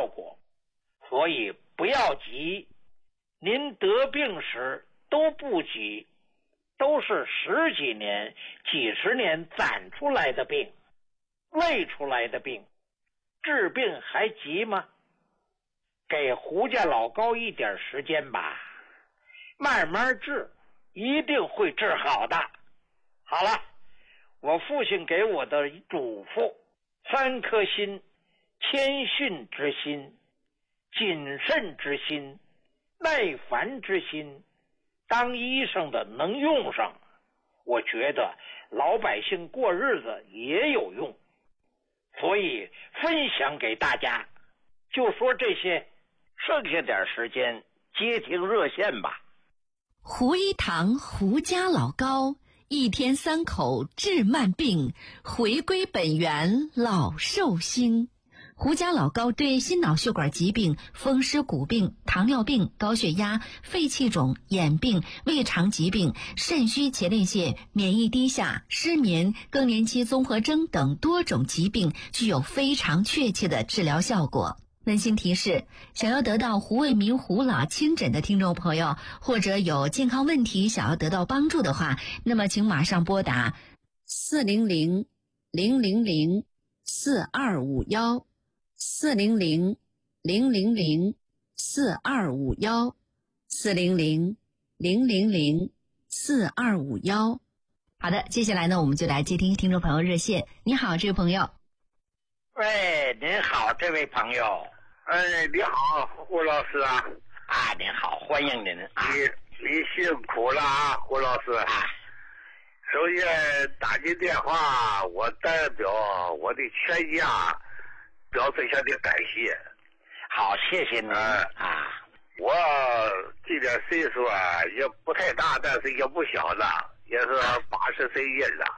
效果，所以不要急。您得病时都不急，都是十几年、几十年攒出来的病，累出来的病，治病还急吗？给胡家老高一点时间吧，慢慢治，一定会治好的。好了，我父亲给我的嘱咐：3颗心，谦逊之心，谨慎之心，耐烦之心。当医生的能用上，我觉得老百姓过日子也有用，所以分享给大家。就说这些，剩下点时间接听热线吧。 胡一堂胡家老高，一天3口治慢病，回归本源老寿星。胡家老高对心脑血管疾病、风湿骨病、糖尿病、高血压、肺气肿、眼病、胃肠疾病、肾虚前列腺、免疫低下、失眠、更年期综合征等多种疾病具有非常确切的治疗效果。温馨提示，想要得到胡卫民胡老亲诊的听众朋友，或者有健康问题想要得到帮助的话，那么请马上拨打400-000-4251 400-000-4251 400-000-4251。好的，接下来呢，我们就来接听听众朋友热线。你好，这位朋友。 喂，您好，这位朋友。 你好，胡老师啊。 您好，欢迎您啊。 你辛苦了啊，胡老师。首先打进电话，我代表我的全家表示一下的感谢。 好，谢谢您我这点岁数啊，也不太大，但是也不小了，也是80岁人了。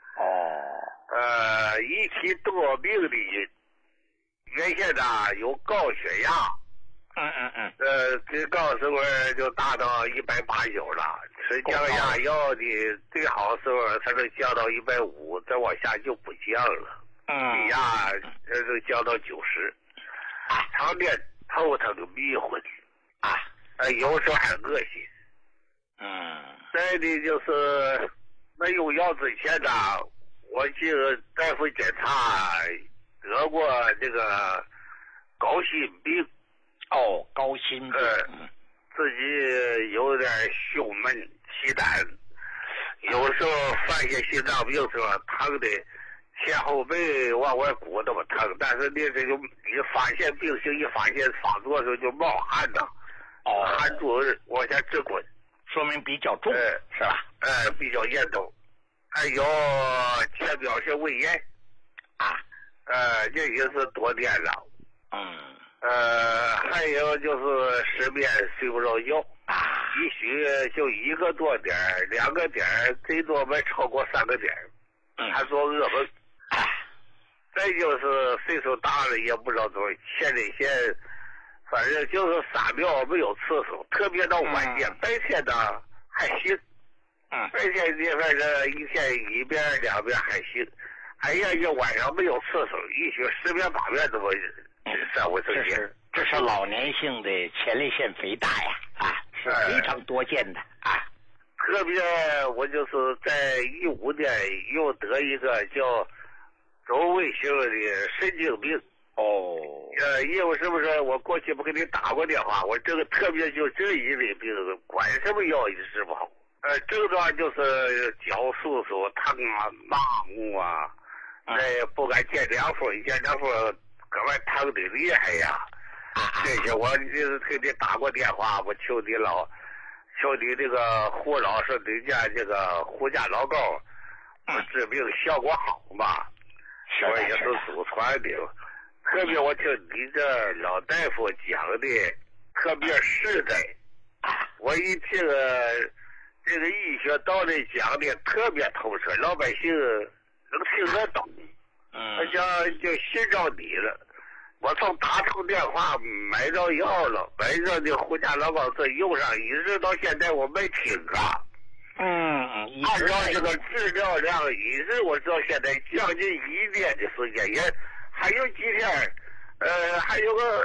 一起得病的原先呢有高血压，最高时候就达到189了，吃降压药的最好时候才能降到150，再往下就不降了，低压就降到90，常年头疼迷昏有时候还恶心。再的就是没用药之前呢，我去大夫检查得过这个高心病。 高心病。 自己有点胸闷气短，有时候发现心脏病时候疼的前后背往外鼓那么疼，但是这就一发现病情，一发现发作的时候就冒汗呐，汗珠往下直滚， 说明比较重，是吧？ 比较严重。还有浅表性胃炎这也是多年了。还有就是失眠睡不着觉，一许就1个多点2个点，最多没超过3个点，还做噩梦。再就是岁数大了也不知道怎么前列腺，反正就是3秒没有次数，特别到晚间，白天呢还行，白天这反正一天1遍2遍还行，这晚上没有次数，一许10遍8遍怎么这是老年性的前列腺肥大呀，是非常多见的特别我就是在15年又得一个叫周围性的神经病。因为是不是我过去不给你打过电话，我这个特别就这一类病，管什么药也治不好。症状就是脚簌簌疼麻木不敢见凉风，一见凉风格外疼的厉害呀。这些我就是给你打过电话，我求你这个胡老师你家这个胡家老高，我治病效果好嘛，我也是祖传的。特别我听你这老大夫讲的特别实在，我一听这个医学道理讲的特别透彻，老百姓能听得懂，我想就寻着你了。我从打通电话买着药了，买着那胡家老高这用上，一直到现在我没停按照这个治疗量，一直我知道现在将近1年的时间，也还有几天，还有个